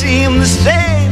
seem the same.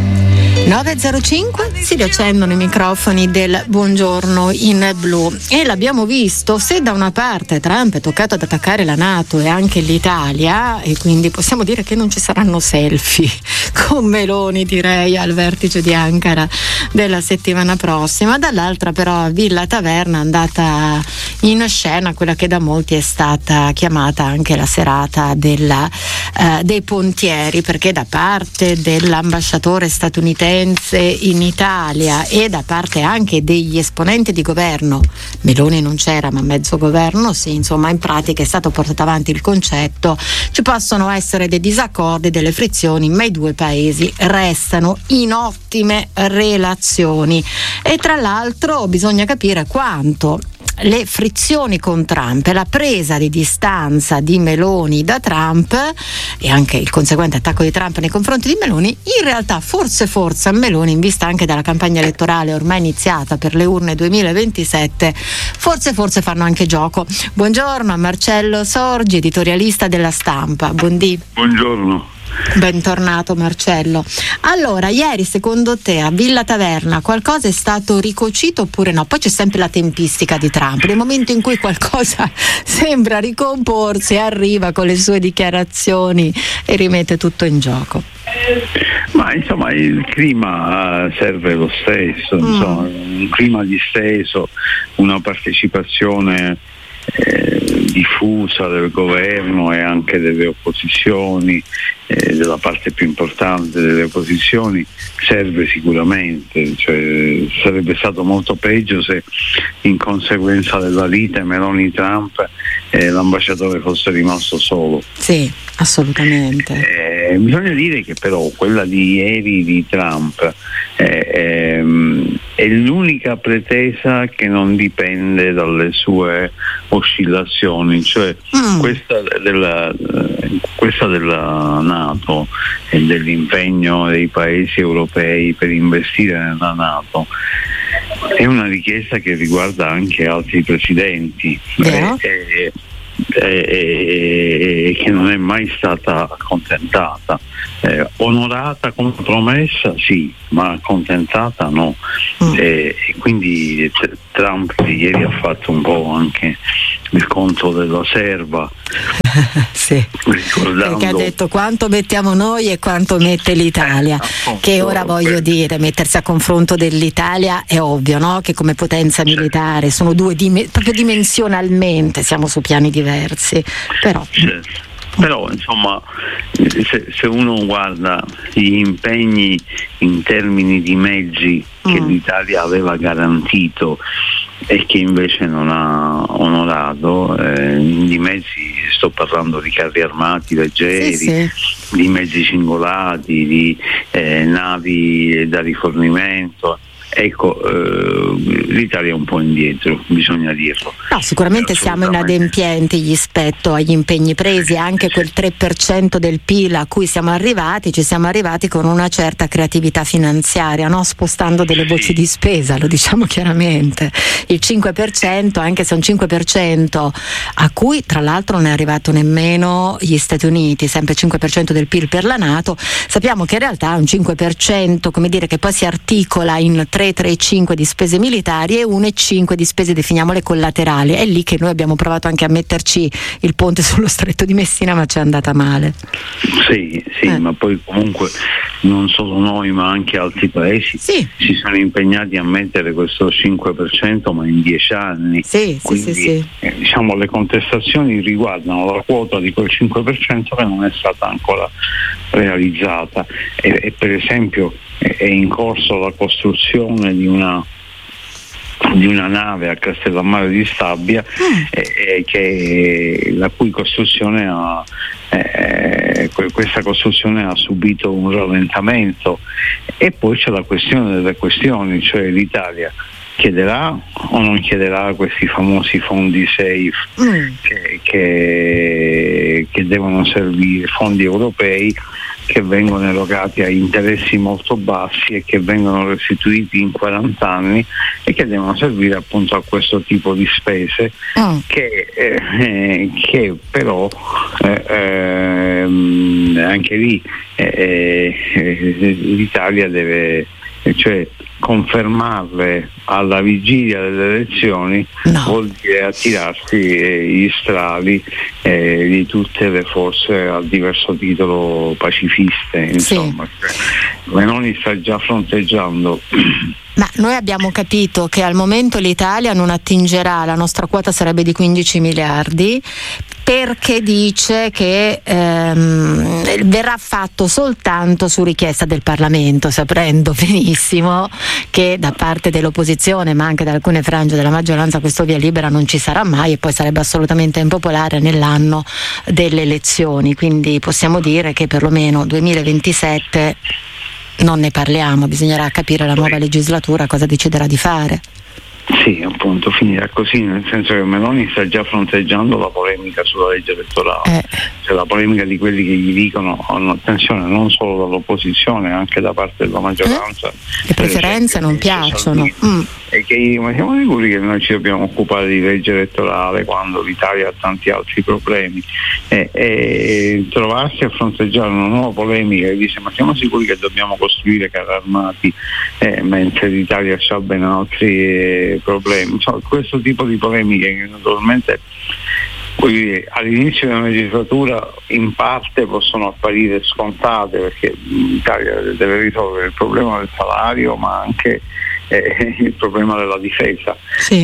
9.05 si riaccendono i microfoni del Buongiorno in Blu e l'abbiamo visto, se da una parte Trump è toccato ad attaccare la NATO e anche l'Italia, e quindi possiamo dire che non ci saranno selfie con Meloni, direi, al vertice di Ankara della settimana prossima, dall'altra però a Villa Taverna è andata in scena quella che da molti è stata chiamata anche la serata dei pontieri, perché da parte dell'ambasciatore statunitense in Italia e da parte anche degli esponenti di governo, Meloni non c'era ma mezzo governo sì, insomma in pratica è stato portato avanti il concetto: ci possono essere dei disaccordi, delle frizioni, ma i due paesi restano in ottime relazioni. E tra l'altro bisogna capire quanto le frizioni con Trump e la presa di distanza di Meloni da Trump e anche il conseguente attacco di Trump nei confronti di Meloni, in realtà forse a Meloni, in vista anche della campagna elettorale ormai iniziata per le urne 2027, forse fanno anche gioco. Buongiorno a Marcello Sorgi, editorialista della Stampa. Buongiorno. Bentornato Marcello. Allora, ieri secondo te a Villa Taverna qualcosa è stato ricocito oppure no? Poi c'è sempre la tempistica di Trump, nel momento in cui qualcosa sembra ricomporsi arriva con le sue dichiarazioni e rimette tutto in gioco. Ma insomma il clima serve lo stesso, insomma, un clima disteso, una partecipazione diffusa del governo e anche delle opposizioni, della parte più importante delle opposizioni, serve sicuramente. Cioè, sarebbe stato molto peggio se in conseguenza della lite Meloni-Trump l'ambasciatore fosse rimasto solo. Sì, assolutamente. Bisogna dire che però quella di ieri di Trump è l'unica pretesa che non dipende dalle sue oscillazioni, cioè questa della NATO e dell'impegno dei paesi europei per investire nella NATO è una richiesta che riguarda anche altri presidenti e che non è mai stata accontentata. Onorata come promessa sì, ma accontentata no. E quindi Trump ieri ha fatto un po' anche il conto della serva. Sì, perché ha detto quanto mettiamo noi e quanto mette l'Italia, che ora voglio dire, mettersi a confronto dell'Italia è ovvio, no? Che come potenza militare sono due proprio dimensionalmente siamo su piani diversi, però insomma se uno guarda gli impegni in termini di mezzi che l'Italia aveva garantito e che invece non ha onorato, di mezzi, sto parlando di carri armati leggeri, di mezzi cingolati, di navi da rifornimento. Ecco, l'Italia è un po' indietro, bisogna dirlo. No, sicuramente siamo inadempienti rispetto agli impegni presi, anche quel 3% del PIL a cui ci siamo arrivati con una certa creatività finanziaria, no? Spostando delle voci di spesa, lo diciamo chiaramente. Il 5%, anche se è un 5% a cui tra l'altro non è arrivato nemmeno gli Stati Uniti, sempre 5% del PIL per la NATO, sappiamo che in realtà è un 5%, come dire, che poi si articola in 3,5 di spese militari e 1,5 di spese, definiamole, collaterali. È lì che noi abbiamo provato anche a metterci il ponte sullo stretto di Messina, ma ci è andata male. Sì, ma poi comunque non solo noi ma anche altri paesi si sono impegnati a mettere questo 5% ma in 10 anni. Quindi, diciamo, le contestazioni riguardano la quota di quel 5% che non è stata ancora realizzata e per esempio è in corso la costruzione di una nave a Castellammare di Stabia la cui costruzione questa costruzione ha subito un rallentamento. E poi c'è la questione delle questioni, cioè l'Italia chiederà o non chiederà questi famosi fondi safe che devono servire, fondi europei che vengono erogati a interessi molto bassi e che vengono restituiti in 40 anni e che devono servire appunto a questo tipo di spese che però anche lì l'Italia deve confermarle alla vigilia delle elezioni, vuol dire attirarsi gli strali di tutte le forze a diverso titolo pacifiste, insomma. Meloni sta già fronteggiando. Ma noi abbiamo capito che al momento l'Italia non attingerà, la nostra quota sarebbe di 15 miliardi, perché dice che verrà fatto soltanto su richiesta del Parlamento, sapendo benissimo che da parte dell'opposizione ma anche da alcune frange della maggioranza questo via libera non ci sarà mai e poi sarebbe assolutamente impopolare nell'anno delle elezioni, quindi possiamo dire che perlomeno 2027 non ne parliamo, bisognerà capire la nuova legislatura cosa deciderà di fare. Sì, appunto, finirà così, nel senso che Meloni sta già fronteggiando la polemica sulla legge elettorale, cioè la polemica di quelli che gli dicono attenzione, non solo dall'opposizione, anche da parte della maggioranza. Le preferenze non piacciono. E che ma siamo sicuri che noi ci dobbiamo occupare di legge elettorale quando l'Italia ha tanti altri problemi, e trovarsi a fronteggiare una nuova polemica che dice ma siamo sicuri che dobbiamo costruire carri armati mentre l'Italia ha ben altri problemi, questo tipo di polemiche che naturalmente all'inizio della legislatura in parte possono apparire scontate, perché l'Italia deve risolvere il problema del salario ma anche il problema della difesa.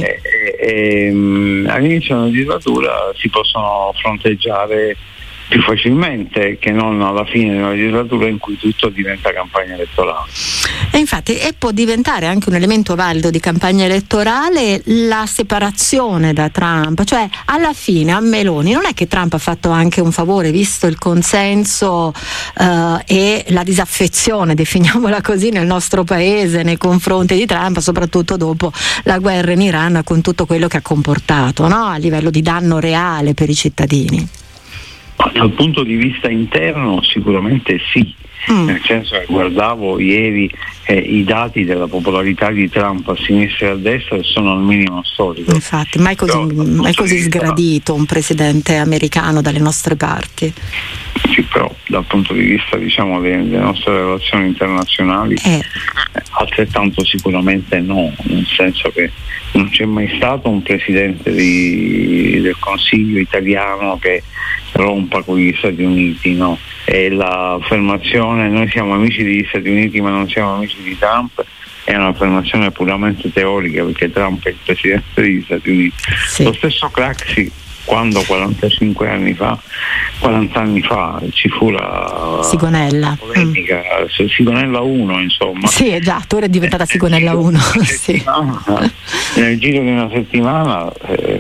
All'inizio della legislatura si possono fronteggiare più facilmente che non alla fine della legislatura in cui tutto diventa campagna elettorale. E infatti può diventare anche un elemento valido di campagna elettorale la separazione da Trump, cioè alla fine a Meloni non è che Trump ha fatto anche un favore, visto il consenso e la disaffezione, definiamola così, nel nostro paese nei confronti di Trump, soprattutto dopo la guerra in Iran, con tutto quello che ha comportato, no? A livello di danno reale per i cittadini. Dal punto di vista interno sicuramente sì, nel senso che guardavo ieri i dati della popolarità di Trump a sinistra e a destra sono al minimo storico. Infatti, mai così sgradito un presidente americano dalle nostre parti. Sì, però dal punto di vista delle nostre relazioni internazionali altrettanto sicuramente no, nel senso che non c'è mai stato un presidente del Consiglio italiano che rompa con gli Stati Uniti, no? E l'affermazione noi siamo amici degli Stati Uniti ma non siamo amici di Trump è un'affermazione puramente teorica, perché Trump è il presidente degli Stati Uniti. Lo stesso Craxi, quando 40 anni fa ci fu la polemica, Sigonella 1, insomma. Sì, è già, ora è diventata Sigonella 1. Nel giro di una settimana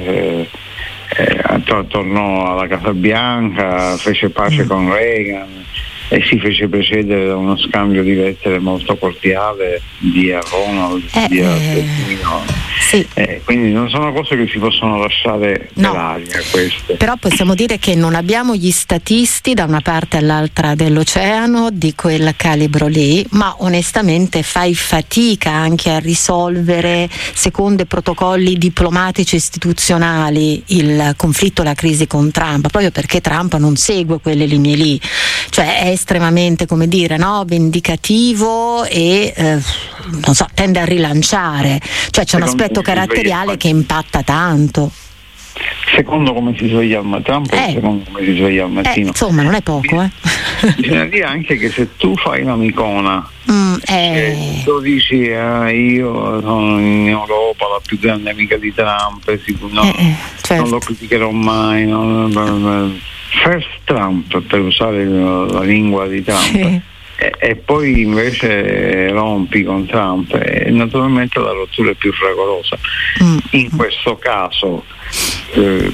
tornò alla Casa Bianca, fece pace con Reagan e si fece precedere da uno scambio di lettere molto cordiale di Ronald, quindi non sono cose che si possono lasciare per aria queste. Però possiamo dire che non abbiamo gli statisti da una parte all'altra dell'oceano di quel calibro lì, ma onestamente fai fatica anche a risolvere secondo i protocolli diplomatici istituzionali il conflitto, la crisi con Trump, proprio perché Trump non segue quelle linee lì, cioè è estremamente, vendicativo e tende a rilanciare, cioè c'è un aspetto caratteriale che impatta tanto. Secondo come si sveglia al Trump, secondo come si sveglia al mattino. Insomma, non è poco. Bisogna dire anche che se tu fai l'amicona, tu dici io sono in Europa la più grande amica di Trump, non lo criticherò mai, first Trump, per usare la lingua di Trump, e poi invece rompi con Trump, e naturalmente la rottura è più fragorosa. In questo caso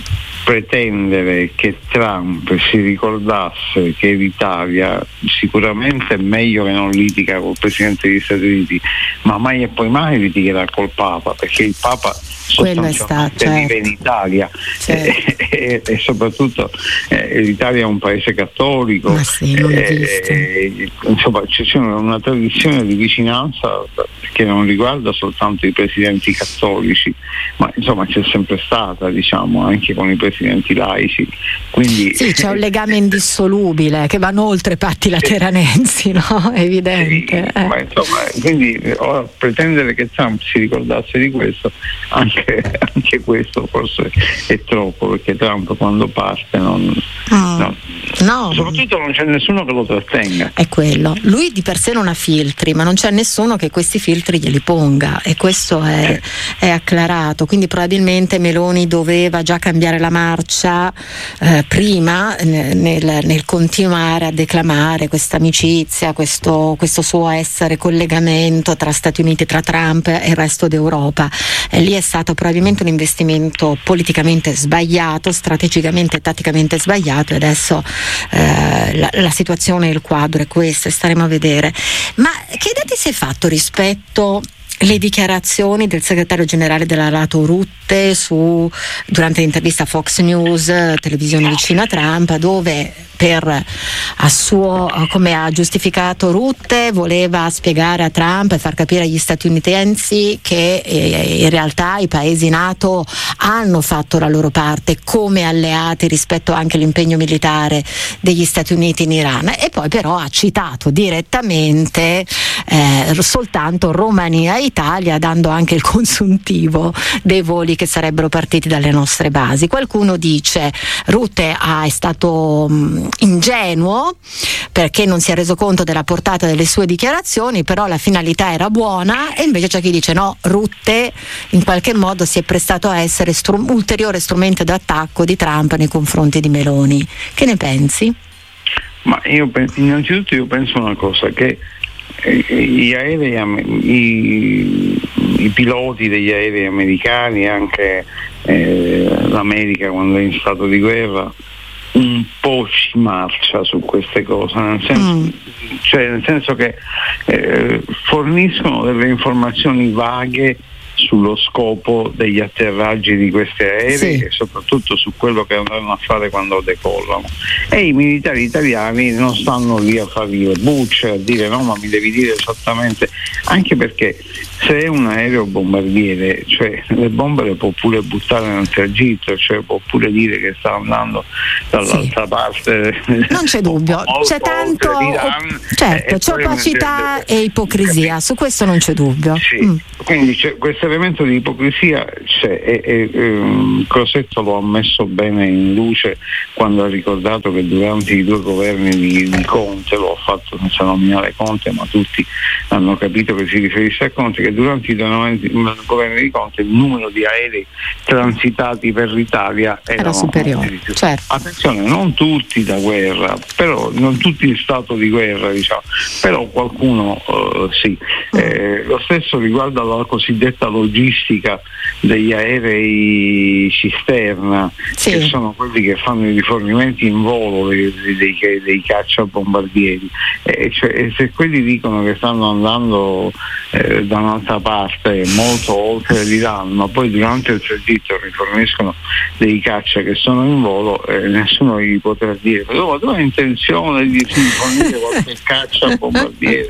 pretendere che Trump si ricordasse che l'Italia sicuramente è meglio che non litiga col Presidente degli Stati Uniti, ma mai e poi mai litigherà col Papa, perché il Papa sostanzialmente vive in Italia, e soprattutto l'Italia è un paese cattolico, insomma c'è una tradizione di vicinanza che non riguarda soltanto i presidenti cattolici, ma insomma c'è sempre stata, diciamo, anche con i presidenti laici, quindi sì, c'è un legame indissolubile che vanno oltre patti lateranensi, no? È evidente. Sì, ma insomma, quindi ora pretendere che Trump si ricordasse di questo, anche questo forse è troppo, perché Trump quando parte non soprattutto non c'è nessuno che lo trattenga. È quello, lui di per sé non ha filtri, ma non c'è nessuno che questi filtri glieli ponga, e questo è acclarato, quindi probabilmente Meloni doveva già cambiare la marcia prima nel continuare a declamare questa amicizia, questo suo essere collegamento tra Stati Uniti, tra Trump e il resto d'Europa. Lì è stato probabilmente un investimento politicamente sbagliato, strategicamente e tatticamente sbagliato, e adesso la situazione e il quadro è questo, e staremo a vedere. Ma che dati si è fatto rispetto le dichiarazioni del segretario generale della NATO Rutte durante l'intervista a Fox News, televisione vicina a Trump, dove come ha giustificato Rutte, voleva spiegare a Trump e far capire agli statunitensi che in realtà i paesi NATO hanno fatto la loro parte come alleati rispetto anche all'impegno militare degli Stati Uniti in Iran, e poi però ha citato direttamente soltanto Romania e Italia, dando anche il consuntivo dei voli che sarebbero partiti dalle nostre basi. Qualcuno dice Rutte è stato ingenuo perché non si è reso conto della portata delle sue dichiarazioni, però la finalità era buona, e invece c'è chi dice no, Rutte in qualche modo si è prestato a essere ulteriore strumento d'attacco di Trump nei confronti di Meloni. Che ne pensi? Ma innanzitutto io penso una cosa, che i piloti degli aerei americani, anche l'America quando è in stato di guerra, un po' ci marcia su queste cose, nel senso che forniscono delle informazioni vaghe sullo scopo degli atterraggi di questi aerei, e soprattutto su quello che andranno a fare quando decollano, e i militari italiani non stanno lì a fare le bucce, a dire no, ma mi devi dire esattamente, anche perché se è un aereo bombardiere, cioè le bombe le può pure buttare nel tragitto, cioè può pure dire che sta andando dall'altra parte, non c'è dubbio, c'è tanto certo, c'è opacità e ipocrisia, su questo non c'è dubbio. Quindi c'è questo elemento di ipocrisia, c'è, e Crosetto lo ha messo bene in luce quando ha ricordato che durante i 2 governi di Conte, lo ha fatto senza nominare Conte, ma tutti hanno capito che si riferisse a Conte, che durante i 2 governi di Conte il numero di aerei transitati per l'Italia era superiore. Certo. Attenzione, non tutti da guerra, però non tutti in stato di guerra, diciamo, però qualcuno sì. Lo stesso riguarda la cosiddetta logistica degli aerei cisterna, che sono quelli che fanno i rifornimenti in volo dei cacciabombardieri, cioè, se quelli dicono che stanno andando da un'altra parte molto oltre l'Iran, ma poi durante il tragitto riforniscono dei caccia che sono in volo, nessuno gli potrà dire tu hai intenzione di fornire qualche caccia bombardiere,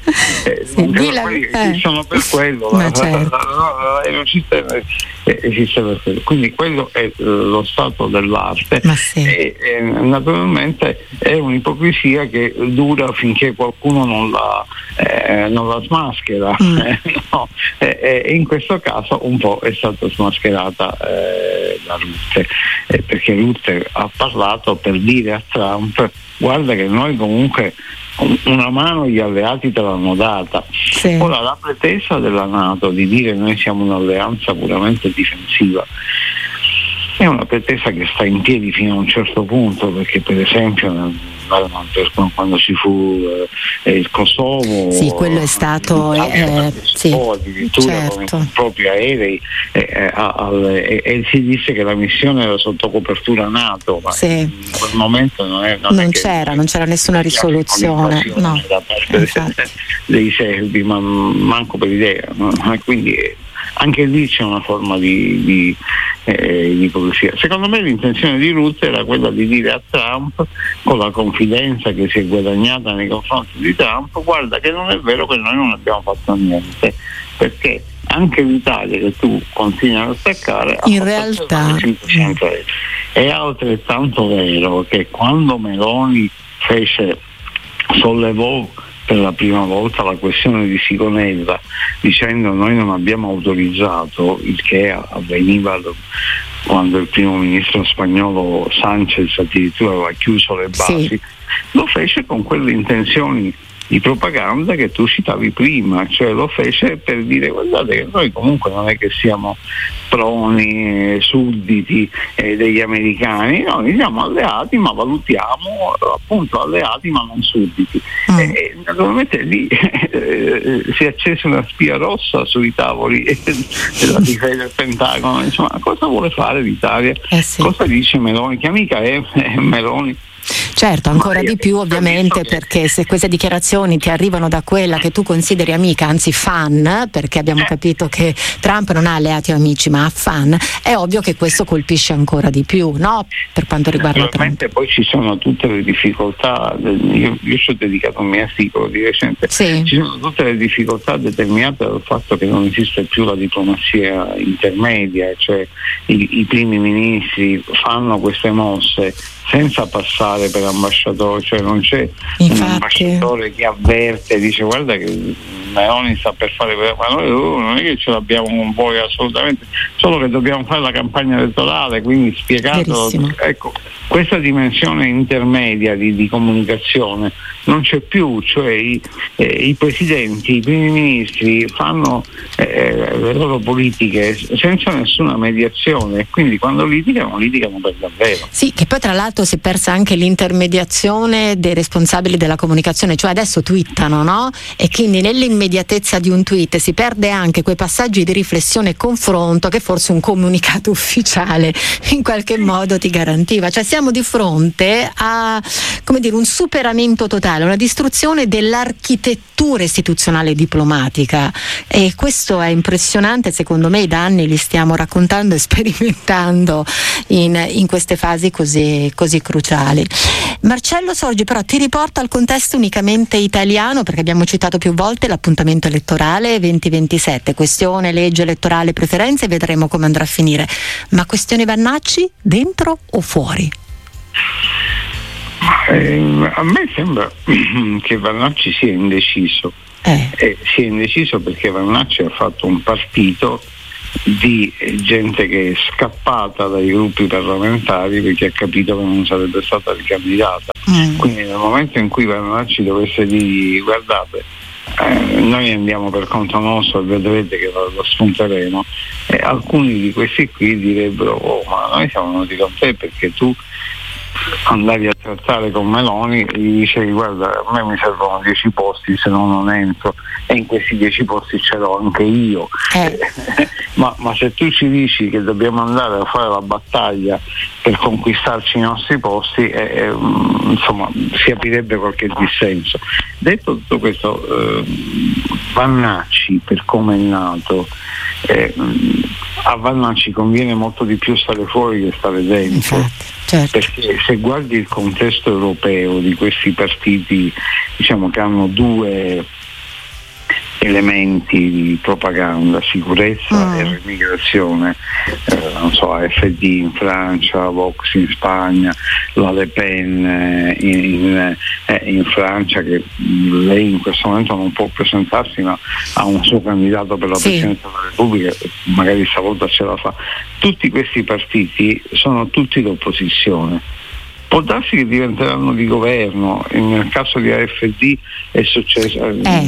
sono per quello, l'aerocisterna esiste per quello, quindi quello è lo stato dell'arte, e naturalmente è un'ipocrisia che dura finché qualcuno non la smaschera, no? E in questo caso un po' è stata smascherata da Rutte, perché Rutte ha parlato per dire a Trump guarda che noi comunque una mano gli alleati te l'hanno data. Ora la pretesa della NATO di dire noi siamo un'alleanza puramente difensiva è una pretesa che sta in piedi fino a un certo punto, perché per esempio quando ci fu il Kosovo, sì, quello è stato addirittura con i propri aerei e si disse che la missione era sotto copertura NATO, ma in quel momento non c'era nessuna risoluzione da parte dei serbi, ma manco per idea, quindi anche lì c'è una forma di ipocrisia. Secondo me l'intenzione di Rutte era quella di dire a Trump, con la confidenza che si è guadagnata nei confronti di Trump, guarda che non è vero che noi non abbiamo fatto niente, perché anche l'Italia, che tu continui ad attaccare, in realtà è altrettanto vero che quando Meloni sollevò per la prima volta la questione di Sigonella, dicendo noi non abbiamo autorizzato, il che avveniva quando il primo ministro spagnolo Sanchez addirittura aveva chiuso le basi, lo fece con quelle intenzioni di propaganda che tu citavi prima, cioè lo fece per dire guardate che noi comunque non è che siamo proni, sudditi degli americani, noi siamo alleati ma valutiamo appunto alleati ma non sudditi. Naturalmente lì si è accesa una spia rossa sui tavoli della difesa del Pentagono, insomma cosa vuole fare l'Italia? Cosa dice Meloni? Che amica è Meloni? Certo, ancora di più ovviamente, perché se queste dichiarazioni ti arrivano da quella che tu consideri amica, anzi fan, perché abbiamo capito che Trump non ha alleati o amici ma ha fan, è ovvio che questo colpisce ancora di più, no? Per quanto riguarda Trump. Poi ci sono tutte le difficoltà, io ci ho dedicato un mio articolo di recente, ci sono tutte le difficoltà determinate dal fatto che non esiste più la diplomazia intermedia, cioè i primi ministri fanno queste mosse senza passare per ambasciatore, cioè non c'è un ambasciatore che avverte, dice guarda che Meloni sta per fare, ma noi non è che ce l'abbiamo con voi assolutamente, solo che dobbiamo fare la campagna elettorale, quindi spiegato, ecco, questa dimensione intermedia di comunicazione non c'è più, cioè i presidenti, i primi ministri fanno le loro politiche senza nessuna mediazione e quindi quando litigano per davvero. Sì, che poi tra l'altro si è persa anche l'intermediazione dei responsabili della comunicazione, cioè adesso twittano, no? E quindi nell'immediatezza di un tweet si perde anche quei passaggi di riflessione e confronto che forse un comunicato ufficiale in qualche modo ti garantiva, cioè siamo di fronte a, come dire, un superamento totale, una distruzione dell'architettura istituzionale diplomatica, e questo è impressionante. Secondo me i danni li stiamo raccontando e sperimentando in queste fasi così cruciali. Marcello Sorgi però ti riporta al contesto unicamente italiano, perché abbiamo citato più volte l'appuntamento elettorale 2027, questione legge elettorale, preferenze, vedremo come andrà a finire, ma questione Vannacci dentro o fuori? A me sembra che Vannacci sia indeciso. Sia indeciso perché Vannacci ha fatto un partito di gente che è scappata dai gruppi parlamentari perché ha capito che non sarebbe stata ricandidata. Quindi nel momento in cui Vannacci dovesse dire guardate, noi andiamo per conto nostro e vedrete che lo spunteremo, alcuni di questi qui direbbero ma noi siamo venuti con te perché tu andavi a trattare con Meloni e gli dicevi guarda a me mi servono 10 posti se no non entro, e in questi 10 posti ce l'ho anche io. Ma se tu ci dici che dobbiamo andare a fare la battaglia per conquistarci i nostri posti, insomma si aprirebbe qualche dissenso. Detto tutto questo, Vannacci per come è nato, a Vannacci conviene molto di più stare fuori che stare dentro. Infatti, certo. Perché se guardi il contesto europeo di questi partiti, diciamo che hanno due elementi di propaganda, sicurezza e immigrazione, non so, AfD in Francia, Vox in Spagna, la Le Pen in Francia, che lei in questo momento non può presentarsi ma ha un suo candidato per la Presidenza della Repubblica, magari stavolta ce la fa. Tutti questi partiti sono tutti d'opposizione può darsi che diventeranno di governo. Nel caso di AfD è successo, è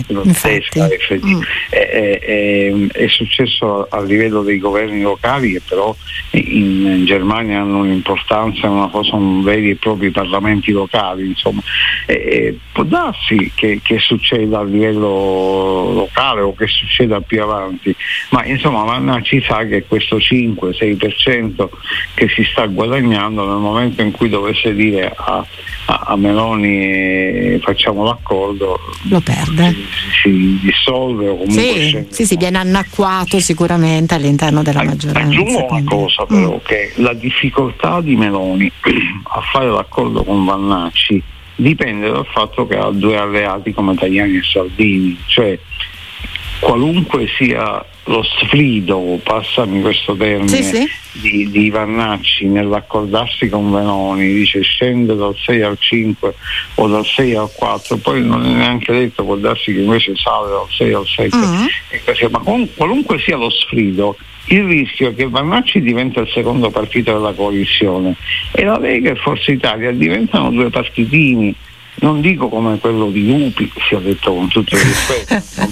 successo a livello dei governi locali, che però in Germania hanno un'importanza, sono veri e propri parlamenti locali, insomma. Può darsi che succeda a livello locale o che succeda più avanti, ma insomma Vannacci sa che questo 5-6% che si sta guadagnando, nel momento in cui dovesse dire a Meloni facciamo l'accordo, lo perde, si dissolve o comunque si viene annacquato sicuramente all'interno della maggioranza. Aggiungo una cosa però, che la difficoltà di Meloni a fare l'accordo con Vannacci dipende dal fatto che ha due alleati come Tajani e Salvini, cioè qualunque sia lo sfrido, passami questo termine, di Vannacci nell'accordarsi con Meloni, dice scende dal 6 al 5 o dal 6 al 4, poi non è neanche detto, può darsi che invece sale dal 6 al 7, ma qualunque sia lo sfrido, il rischio è che Vannacci diventa il secondo partito della coalizione e la Lega e Forza Italia diventano due partitini. Non dico come quello di Lupi, sia detto con tutto il rispetto,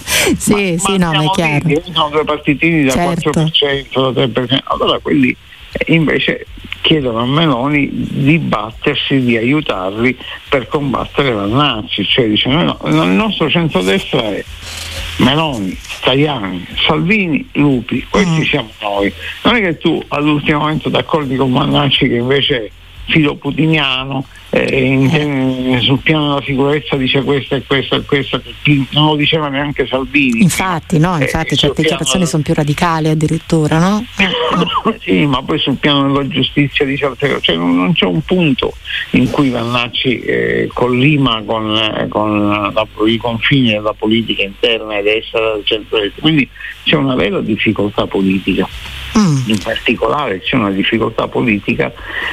ma è chiaro. Diventano due partitini da 4%, da 3%. Allora quelli invece chiedono a Meloni di battersi, di aiutarli per combattere Vannacci, cioè dicono no, il nostro centrodestra è Meloni, Tajani, Salvini, Lupi, questi siamo noi. Non è che tu all'ultimo momento d'accordi con Vannacci che invece è filo putiniano, sul piano della sicurezza dice questo e questo e questo, non lo diceva neanche Salvini. Infatti certe dichiarazioni sono più radicali addirittura, no? Sì, ma poi sul piano della giustizia dice altre cose, cioè non c'è un punto in cui Vannacci collima con i confini della politica interna ed estera del centro-est, quindi c'è una vera difficoltà politica. In particolare c'è una difficoltà politica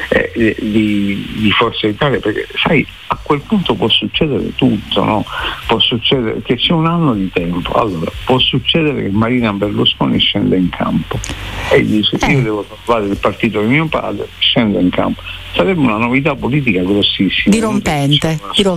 di Forza Italia, perché sai, a quel punto può succedere tutto, no? Può succedere che c'è un anno di tempo, allora può succedere che Marina Berlusconi scenda in campo e dice io devo salvare il partito di mio padre, scendo in campo. Sarebbe una novità politica grossissima, dirompente,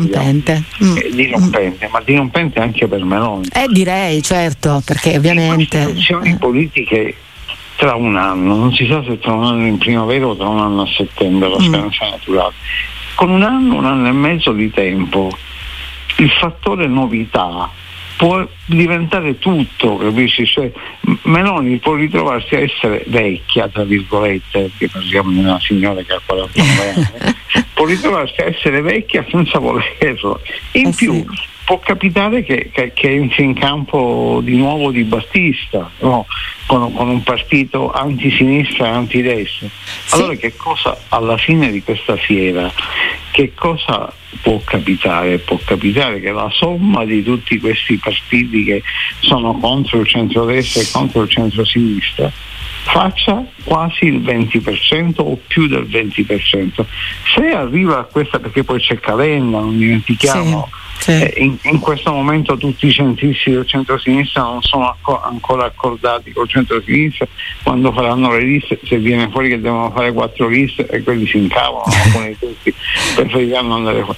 ma dirompente anche per Meloni. Direi, certo, perché ovviamente le situazioni politiche tra un anno, non si sa se tra un anno in primavera o tra un anno a settembre, la scadenza naturale, con un anno e mezzo di tempo il fattore novità può diventare tutto, capisci? Cioè Meloni può ritrovarsi a essere vecchia, tra virgolette, perché parliamo di una signora che ha 49 anni, può ritrovarsi a essere vecchia senza volerlo. In più può capitare che entri in campo di nuovo Di Battista, no? con un partito antisinistra e antidestra. Allora che cosa alla fine di questa fiera, che cosa può capitare? Può capitare che la somma di tutti questi partiti che sono contro il centrodestra e contro il centrosinistra faccia quasi il 20% o più del 20%. Se arriva a questa, perché poi c'è Calenda, non dimentichiamo, in questo momento tutti i centristi del centrosinistra non sono ancora accordati col centrosinistra, quando faranno le liste, se viene fuori che devono fare 4 liste e quelli si incavano, alcuni tutti preferiranno andare fuori.